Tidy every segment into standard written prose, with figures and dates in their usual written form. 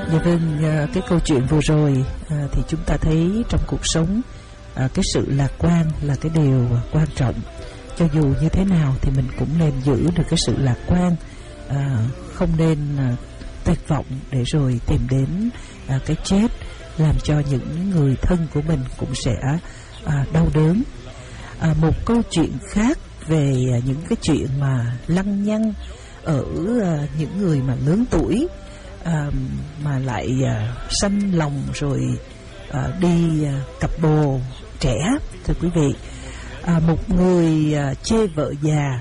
Dạ vâng, cái câu chuyện vừa rồi thì chúng ta thấy trong cuộc sống cái sự lạc quan là cái điều quan trọng. Cho dù như thế nào thì mình cũng nên giữ được cái sự lạc quan, không nên tuyệt vọng để rồi tìm đến cái chết, làm cho những người thân của mình cũng sẽ đau đớn. Một câu chuyện khác về những cái chuyện mà lăng nhăng ở những người mà lớn tuổi, mà lại sanh lòng rồi đi cặp bồ trẻ. Thưa quý vị, một người chê vợ già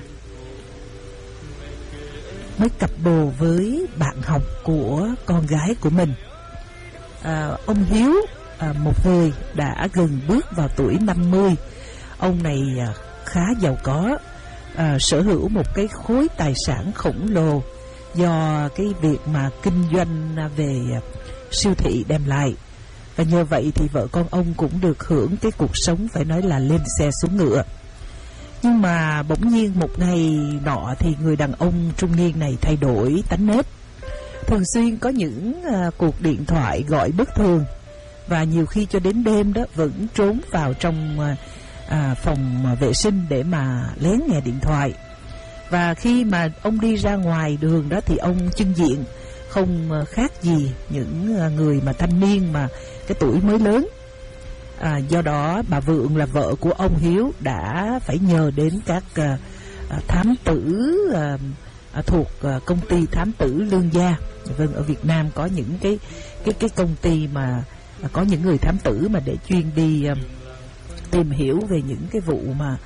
mới cặp bồ với bạn học của con gái của mình. Ông Hiếu, một người đã gần bước vào tuổi 50. Ông này khá giàu có, sở hữu một cái khối tài sản khổng lồ do cái việc mà kinh doanh về siêu thị đem lại. Và nhờ vậy thì vợ con ông cũng được hưởng cái cuộc sống phải nói là lên xe xuống ngựa. Nhưng mà bỗng nhiên một ngày nọ thì người đàn ông trung niên này thay đổi tánh nết. Thường xuyên có những cuộc điện thoại gọi bất thường, và nhiều khi cho đến đêm đó vẫn trốn vào trong phòng vệ sinh để mà lén nghe điện thoại. Và khi mà ông đi ra ngoài đường đó thì ông chưng diện không khác gì những người mà thanh niên mà cái tuổi mới lớn. Do đó bà Vượng là vợ của ông Hiếu đã phải nhờ đến các thám tử thuộc công ty thám tử Lương Gia. Vâng, ở Việt Nam có những cái công ty mà có những người thám tử mà để chuyên đi tìm hiểu về những cái vụ mà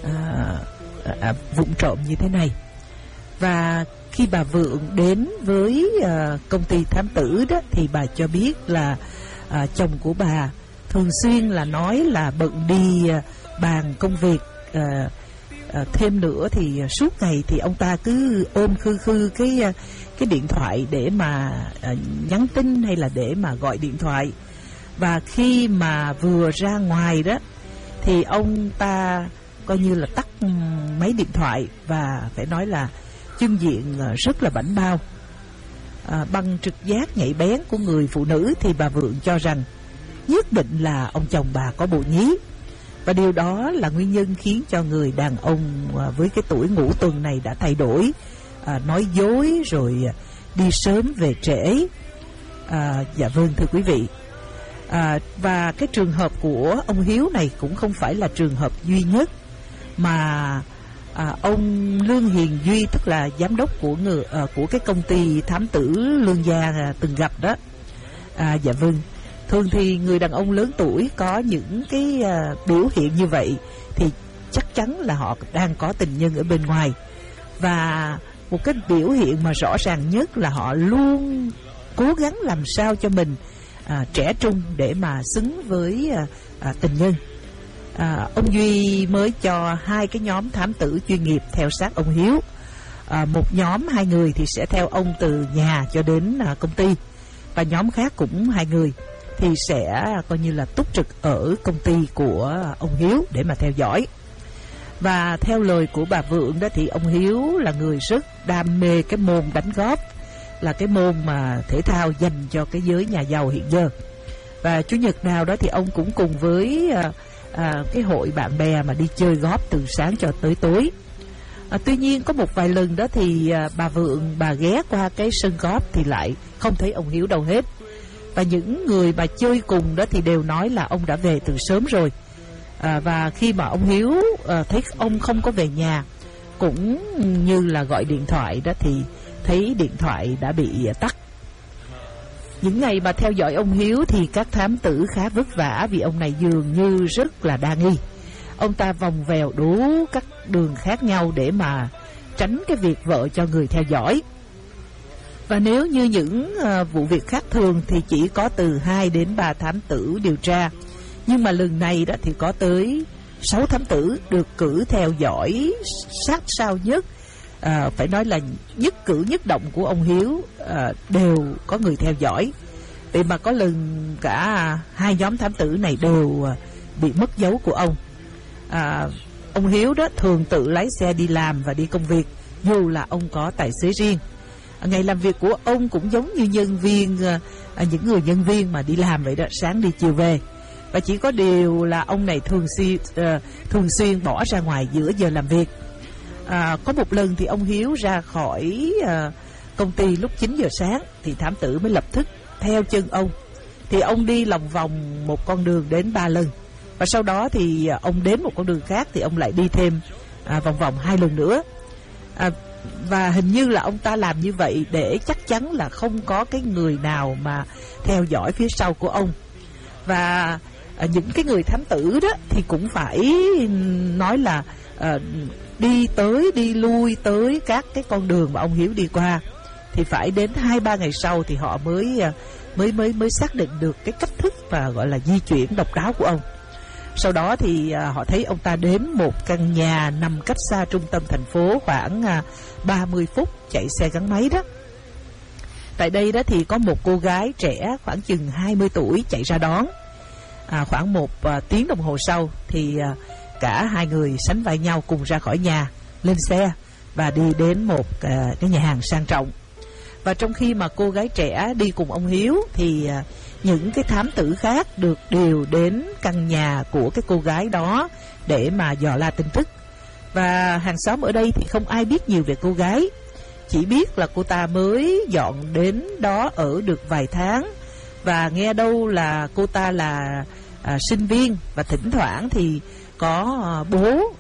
vụng trộm như thế này. Và khi bà Vượng đến với công ty thám tử đó thì bà cho biết là chồng của bà thường xuyên là nói là bận đi bàn công việc. Thêm nữa thì suốt ngày thì ông ta cứ ôm khư cái điện thoại để mà nhắn tin hay là để mà gọi điện thoại. Và khi mà vừa ra ngoài đó thì ông ta coi như là tắt máy điện thoại, và phải nói là chưng diện rất là bảnh bao. Bằng trực giác nhạy bén của người phụ nữ thì bà Vượng cho rằng nhất định là ông chồng bà có bồ nhí. Và điều đó là nguyên nhân khiến cho người đàn ông với cái tuổi ngũ tuần này đã thay đổi, nói dối rồi đi sớm về trễ. Dạ vâng, thưa quý vị, và cái trường hợp của ông Hiếu này cũng không phải là trường hợp duy nhất mà ông Lương Hiền Duy, tức là giám đốc của cái công ty thám tử Lương Gia từng gặp đó. Dạ vâng, thường thì người đàn ông lớn tuổi có những cái biểu hiện như vậy thì chắc chắn là họ đang có tình nhân ở bên ngoài. Và một cái biểu hiện mà rõ ràng nhất là họ luôn cố gắng làm sao cho mình trẻ trung để mà xứng với tình nhân. Ông Duy mới cho hai cái nhóm thám tử chuyên nghiệp theo sát ông Hiếu. Một nhóm 2 người thì sẽ theo ông từ nhà cho đến công ty, và nhóm khác cũng 2 người thì sẽ coi như là túc trực ở công ty của ông Hiếu để mà theo dõi. Và theo lời của bà Vượng đó thì ông Hiếu là người rất đam mê cái môn đánh golf, là cái môn mà thể thao dành cho cái giới nhà giàu hiện giờ. Và chủ nhật nào đó thì ông cũng cùng với cái hội bạn bè mà đi chơi golf từ sáng cho tới tối. Tuy nhiên có một vài lần đó thì bà Vượng bà ghé qua cái sân golf thì lại không thấy ông Hiếu đâu hết. Và những người mà chơi cùng đó thì đều nói là ông đã về từ sớm rồi. Và khi mà ông Hiếu thấy ông không có về nhà, cũng như là gọi điện thoại đó thì thấy điện thoại đã bị tắt. Những ngày mà theo dõi ông Hiếu thì các thám tử khá vất vả, vì ông này dường như rất là đa nghi. Ông ta vòng vèo đủ các đường khác nhau để mà tránh cái việc vợ cho người theo dõi. Và nếu như những vụ việc khác thường thì chỉ có từ 2 đến 3 thám tử điều tra. Nhưng mà lần này đó thì có tới 6 thám tử được cử theo dõi sát sao nhất. Phải nói là nhất cử nhất động của ông Hiếu đều có người theo dõi. Vậy mà có lần cả 2 nhóm thám tử này đều bị mất dấu của ông. Ông Hiếu đó thường tự lái xe đi làm và đi công việc, dù là ông có tài xế riêng. Ngày làm việc của ông cũng giống như nhân viên, những người nhân viên mà đi làm vậy đó, sáng đi chiều về. Và chỉ có điều là ông này thường xuyên bỏ ra ngoài giữa giờ làm việc. Có một lần thì ông Hiếu ra khỏi công ty lúc 9 giờ sáng thì thám tử mới lập tức theo chân ông. Thì ông đi lòng vòng một con đường đến 3 lần. Và sau đó thì ông đến một con đường khác thì ông lại đi thêm vòng vòng 2 lần nữa. Và hình như là ông ta làm như vậy để chắc chắn là không có cái người nào mà theo dõi phía sau của ông. Và những cái người thám tử đó thì cũng phải nói là đi tới đi lui tới các cái con đường mà ông Hiếu đi qua, thì phải đến 2-3 ngày sau thì họ mới xác định được cái cách thức và gọi là di chuyển độc đáo của ông. Sau đó thì họ thấy ông ta đến một căn nhà nằm cách xa trung tâm thành phố khoảng 30 phút chạy xe gắn máy đó. Tại đây đó thì có một cô gái trẻ khoảng chừng 20 tuổi chạy ra đón. Khoảng 1 tiếng đồng hồ sau thì cả hai người sánh vai nhau cùng ra khỏi nhà, lên xe và đi đến một cái nhà hàng sang trọng. Và trong khi mà cô gái trẻ đi cùng ông Hiếu thì những cái thám tử khác được điều đến căn nhà của cái cô gái đó để mà dò la tin tức. Và hàng xóm ở đây thì không ai biết nhiều về cô gái, chỉ biết là cô ta mới dọn đến đó ở được vài tháng, và nghe đâu là cô ta là sinh viên, và thỉnh thoảng thì có bố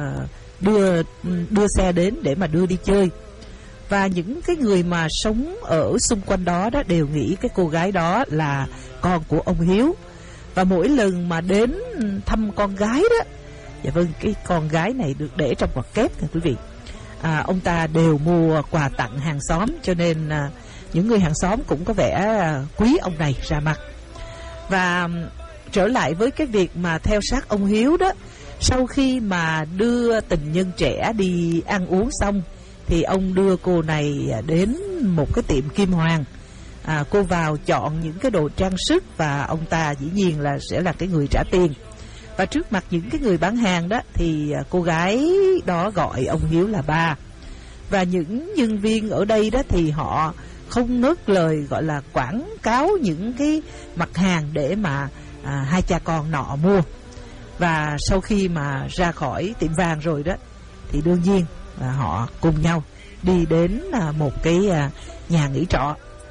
đưa xe đến để mà đưa đi chơi. Và những cái người mà sống ở xung quanh đó đều nghĩ cái cô gái đó là con của ông Hiếu. Và mỗi lần mà đến thăm con gái đó, dạ vâng, cái con gái này được để trong quạt kép nha quý vị, ông ta đều mua quà tặng hàng xóm, cho nên những người hàng xóm cũng có vẻ quý ông này ra mặt. Và trở lại với cái việc mà theo sát ông Hiếu đó, sau khi mà đưa tình nhân trẻ đi ăn uống xong thì ông đưa cô này đến một cái tiệm kim hoàn. Cô vào chọn những cái đồ trang sức và ông ta dĩ nhiên là sẽ là cái người trả tiền. Và trước mặt những cái người bán hàng đó thì cô gái đó gọi ông Hiếu là ba. Và những nhân viên ở đây đó thì họ không ngớt lời gọi là quảng cáo những cái mặt hàng để mà hai cha con nọ mua. Và sau khi mà ra khỏi tiệm vàng rồi đó thì đương nhiên họ cùng nhau đi đến một cái nhà nghỉ trọ.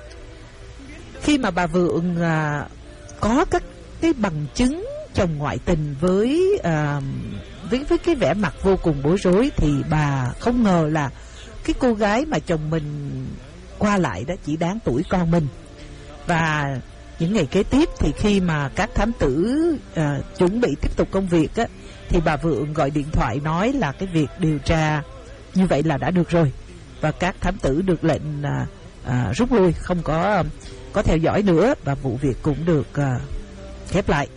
Khi mà bà Vượng có các cái bằng chứng chồng ngoại tình với cái vẻ mặt vô cùng bối rối, thì bà không ngờ là cái cô gái mà chồng mình qua lại đó chỉ đáng tuổi con mình. Và những ngày kế tiếp thì khi mà các thám tử chuẩn bị tiếp tục công việc á, thì bà Vượng gọi điện thoại nói là cái việc điều tra như vậy là đã được rồi, và các thám tử được lệnh rút lui, không có theo dõi nữa, và vụ việc cũng được khép lại.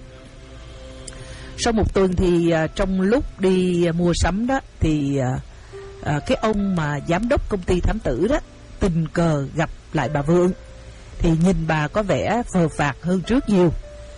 Sau một tuần thì trong lúc đi mua sắm đó thì cái ông mà giám đốc công ty thám tử đó tình cờ gặp lại bà Vượng, thì nhìn bà có vẻ phờ phạc hơn trước nhiều.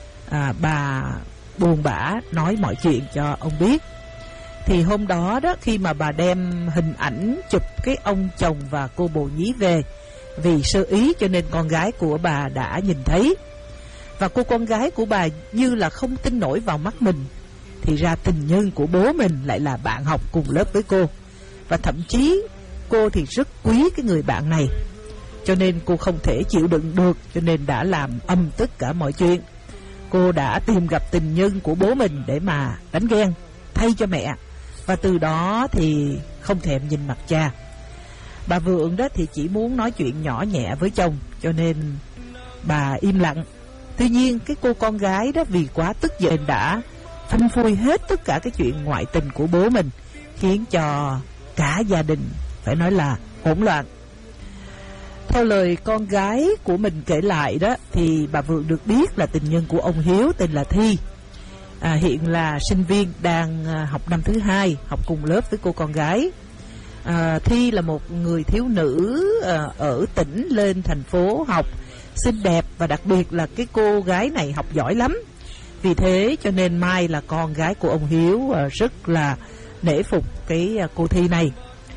Bà buồn bã nói mọi chuyện cho ông biết. Thì hôm đó đó, khi mà bà đem hình ảnh chụp cái ông chồng và cô bồ nhí về, vì sơ ý cho nên con gái của bà đã nhìn thấy. Và cô con gái của bà như là không tin nổi vào mắt mình, thì ra tình nhân của bố mình lại là bạn học cùng lớp với cô. Và thậm chí cô thì rất quý cái người bạn này, cho nên cô không thể chịu đựng được, cho nên đã làm âm tất cả mọi chuyện. Cô đã tìm gặp tình nhân của bố mình để mà đánh ghen thay cho mẹ, và từ đó thì không thèm nhìn mặt cha. Bà Vượng đó thì chỉ muốn nói chuyện nhỏ nhẹ với chồng, cho nên bà im lặng. Tuy nhiên cái cô con gái đó vì quá tức giận đã phanh phui hết tất cả cái chuyện ngoại tình của bố mình, khiến cho cả gia đình phải nói là hỗn loạn. Theo lời con gái của mình kể lại đó, thì bà Vượng được biết là tình nhân của ông Hiếu tên là Thi, hiện là sinh viên đang học năm thứ 2, học cùng lớp với cô con gái. Thi là một người thiếu nữ ở tỉnh lên thành phố học, xinh đẹp, và đặc biệt là cái cô gái này học giỏi lắm. Vì thế cho nên Mai là con gái của ông Hiếu rất là nể phục cái cô Thi này.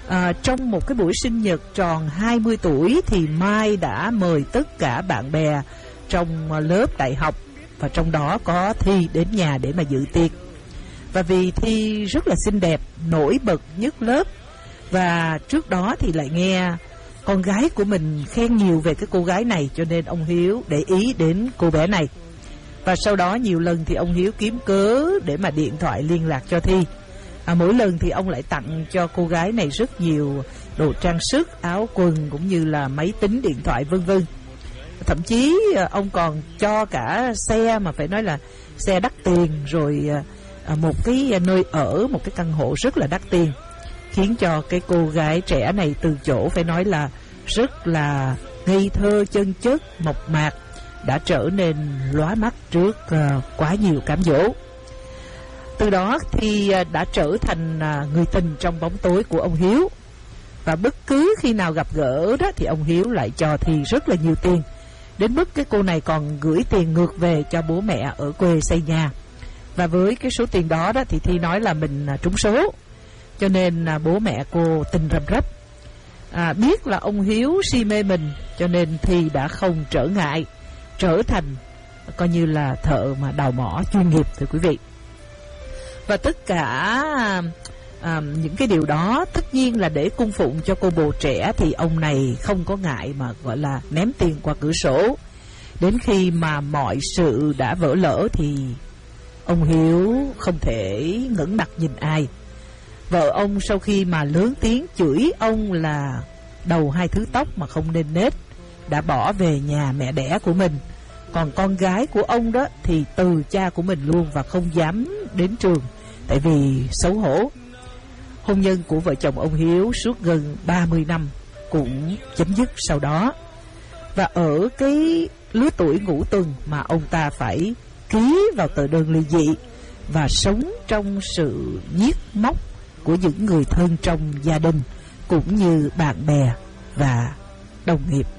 Trong một cái buổi sinh nhật tròn 20 tuổi thì Mai đã mời tất cả bạn bè trong lớp đại học, và trong đó có Thi đến nhà để mà dự tiệc. Và vì Thi rất là xinh đẹp, nổi bật nhất lớp, và trước đó thì lại nghe con gái của mình khen nhiều về cái cô gái này, cho nên ông Hiếu để ý đến cô bé này. Và sau đó nhiều lần thì ông Hiếu kiếm cớ để mà điện thoại liên lạc cho Thi. Mỗi lần thì ông lại tặng cho cô gái này rất nhiều đồ trang sức, áo quần cũng như là máy tính, điện thoại vân vân. Thậm chí ông còn cho cả xe, mà phải nói là xe đắt tiền, rồi một cái nơi ở, một cái căn hộ rất là đắt tiền, khiến cho cái cô gái trẻ này từ chỗ phải nói là rất là ngây thơ, chân chất, mộc mạc, đã trở nên lóa mắt trước quá nhiều cám dỗ. Từ đó thì đã trở thành người tình trong bóng tối của ông Hiếu. Và bất cứ khi nào gặp gỡ đó thì ông Hiếu lại cho Thi rất là nhiều tiền, đến mức cái cô này còn gửi tiền ngược về cho bố mẹ ở quê xây nhà. Và với cái số tiền đó đó thì Thi nói là mình trúng số, cho nên bố mẹ cô tin răm rắp. Biết là ông Hiếu si mê mình, cho nên Thi đã không trở ngại, trở thành coi như là thợ mà đào mỏ chuyên nghiệp, thưa quý vị. Và tất cả những cái điều đó tất nhiên là để cung phụng cho cô bồ trẻ, thì ông này không có ngại mà gọi là ném tiền qua cửa sổ. Đến khi mà mọi sự đã vỡ lỡ thì ông Hiếu không thể ngẩng mặt nhìn ai. Vợ ông sau khi mà lớn tiếng chửi ông là đầu hai thứ tóc mà không nên nết, đã bỏ về nhà mẹ đẻ của mình. Còn con gái của ông đó thì từ cha của mình luôn và không dám đến trường, tại vì xấu hổ. Hôn nhân của vợ chồng ông Hiếu suốt gần 30 năm cũng chấm dứt sau đó. Và ở cái lứa tuổi ngũ tuần mà ông ta phải ký vào tờ đơn ly dị và sống trong sự nhiếc móc của những người thân trong gia đình cũng như bạn bè và đồng nghiệp.